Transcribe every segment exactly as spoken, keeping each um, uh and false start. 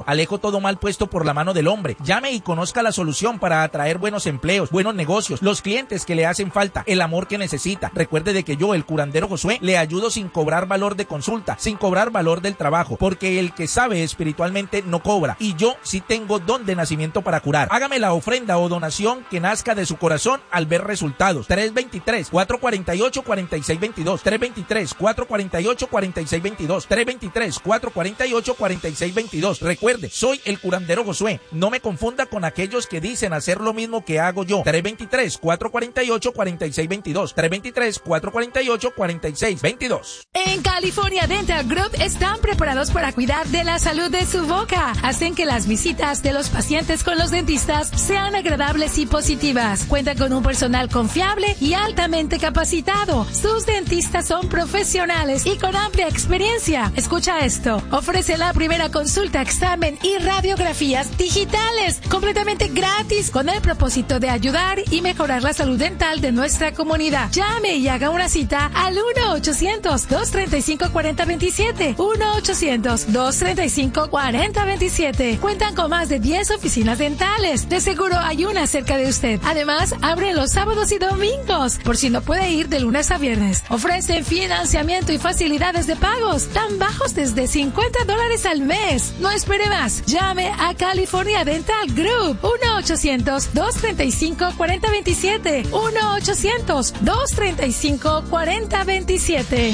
alejo todo mal puesto por la mano del hombre. Llame y conozca la solución para atraer buenos empleos, buenos negocios, los clientes que le hacen falta, el amor que necesita. Recuerde de que yo, el curandero Josué, le ayudo sin cobrar valor de consulta, sin cobrar valor del trabajo, porque el que sabe espiritualmente no cobra, y yo sí tengo don de nacimiento para curar. Hágame la ofrenda o donación que nazca de su corazón al ver resultados. tres dos tres, cuatro cuatro ocho, cuatro seis dos dos, tres dos tres, cuatro cuatro ocho, cuatro seis dos dos, tres dos tres, cuatro cuatro ocho, cuatro seis dos dos. Recuerde, soy el curandero Josué. No me confunda con aquellos que dicen hacer lo mismo que hago yo. tres dos tres, cuatro cuatro ocho, cuatro seis dos dos, tres dos tres, cuatro cuatro ocho, cuatro seis dos dos. En California Dental Group están preparados para cuidar de la salud de su boca. Hacen que las visitas de los pacientes con los dentistas sean agradables y positivas. Cuentan con un personal confiable y altamente capacitado. Sus dentistas son profesionales y con amplia experiencia. Escucha esto. Ofrece la primera consulta, examen y radiografías digitales completamente gratis con el propósito de ayudar y mejorar la salud dental de nuestra comunidad. Llame y haga una cita al uno ochocientos, dos treinta y cinco, cuarenta veintisiete. uno ochocientos, dos treinta y cinco, cuarenta veintisiete. Cuentan con más de diez oficinas dentales. De seguro hay una cerca de usted. Además, abren los sábados y domingos, por si no puede ir de lunes a viernes. Ofrecen financiamiento y facilidades de pagos tan bajos desde cincuenta dólares al mes. No espere más. Llame a California Dental Group. uno ochocientos, dos treinta y cinco, cuarenta veintisiete. uno ochocientos, dos treinta y cinco, cuarenta veintisiete.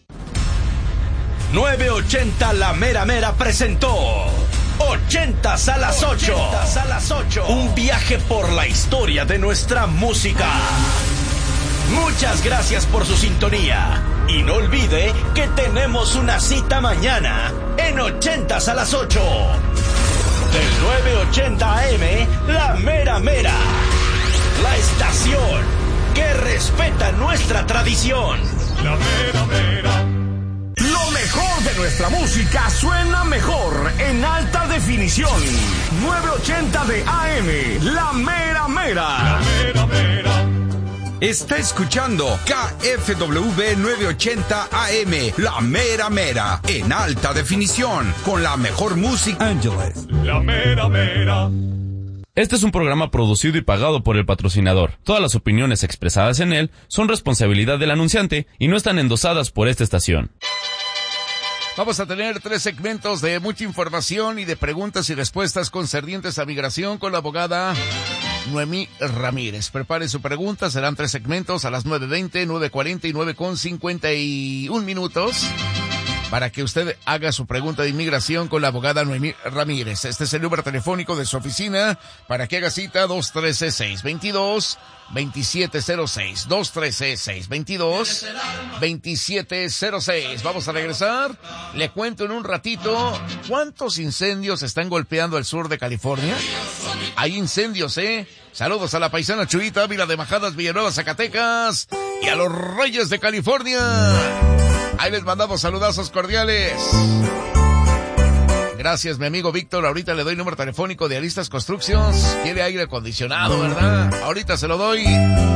nueve ochenta La Mera Mera presentó ochentas a las ocho. a las ocho. Un viaje por la historia de nuestra música. Muchas gracias por su sintonía. Y no olvide que tenemos una cita mañana en ochentas a las ocho. Del nueve ochenta A M, La Mera Mera. La estación que respeta nuestra tradición. La Mera Mera. Lo mejor de nuestra música suena mejor en alta definición. nueve ochenta de A M, La Mera Mera. La Mera Mera. Está escuchando K F W nueve ochenta A M, La Mera Mera, en alta definición, con la mejor música. Ángeles. La Mera Mera. Este es un programa producido y pagado por el patrocinador. Todas las opiniones expresadas en él son responsabilidad del anunciante y no están endosadas por esta estación. Vamos a tener tres segmentos de mucha información y de preguntas y respuestas concernientes a migración con la abogada Noemí Ramírez. Prepare su pregunta, serán tres segmentos a las nueve veinte, nueve cuarenta y nueve con cincuenta y un minutos para que usted haga su pregunta de inmigración con la abogada Noemí Ramírez. Este es el número telefónico de su oficina para que haga cita dos uno tres, seis dos dos, dos siete cero seis, dos uno tres, seis dos dos, dos siete cero seis. Vamos a regresar. Le cuento en un ratito cuántos incendios están golpeando al sur de California. Hay incendios, ¿eh? Saludos a la paisana Chuyita Ávila de Majadas, Villanueva, Zacatecas, y a los Reyes de California. Ahí les mandamos saludazos cordiales. Gracias, mi amigo Víctor. Ahorita le doy número telefónico de Aristas Constructions. Quiere aire acondicionado, ¿verdad? Ahorita se lo doy.